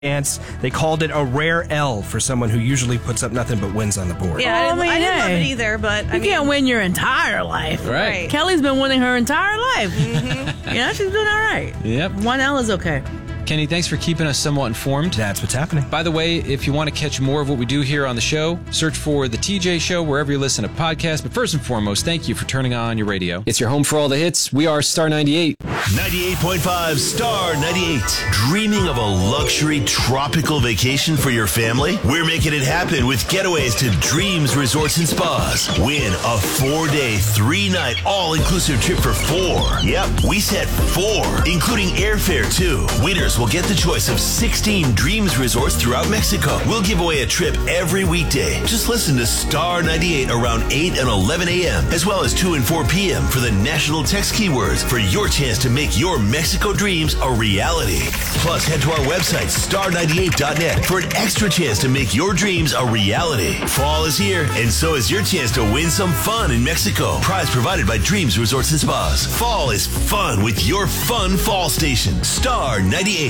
chance. They called it a rare L for someone who usually puts up nothing but wins on the board. Yeah, I didn't love it either, but you can't win your entire life. Right. Kelly's been winning her entire life. Yeah, she's doing all right. Yep. 1 L is okay. Kenny, thanks for keeping us somewhat informed. That's what's happening. By the way, if you want to catch more of what we do here on the show, search for The TJ Show wherever you listen to podcasts. But first and foremost, thank you for turning on your radio. It's your home for all the hits. We are Star 98. 98.5 Star 98. Dreaming of a luxury tropical vacation for your family? We're making it happen with getaways to Dreams Resorts and Spas. Win a 4-day, 3-night, all-inclusive trip for 4. Yep, we said 4, including airfare too. Winners will get the choice of 16 Dreams Resorts throughout Mexico. We'll give away a trip every weekday. Just listen to Star 98 around 8 and 11 a.m., as well as 2 and 4 p.m. for the national text keywords for your chance to make your Mexico dreams a reality. Plus, head to our website, star98.net, for an extra chance to make your dreams a reality. Fall is here, and so is your chance to win some fun in Mexico. Prize provided by Dreams Resorts and Spas. Fall is fun with your fun fall station. Star 98.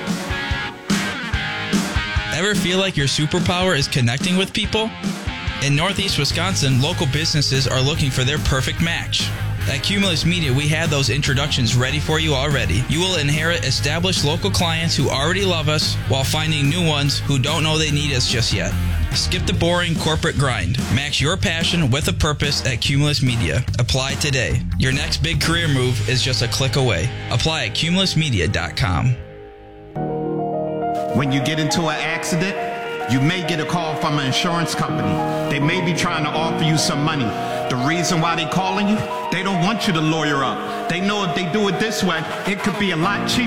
Ever feel like your superpower is connecting with people? In Northeast Wisconsin, local businesses are looking for their perfect match. At Cumulus Media, we have those introductions ready for you already. You will inherit established local clients who already love us while finding new ones who don't know they need us just yet. Skip the boring corporate grind. Match your passion with a purpose at Cumulus Media. Apply today. Your next big career move is just a click away. Apply at cumulusmedia.com. When you get into an accident, you may get a call from an insurance company. They may be trying to offer you some money. The reason why they're calling you, they don't want you to lawyer up. They know if they do it this way, it could be a lot cheaper.